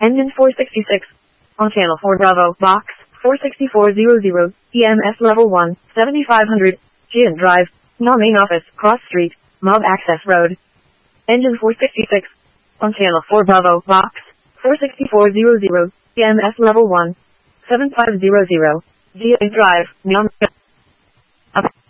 Engine 466. On channel 4 Bravo, box 46400, EMS level 1, 7500, Gian Drive, NA main office, Cross Street, Mob Access Road. Engine 466. On channel 4 Bravo, box 46400, EMS level 1, 7500, Gian Drive, NA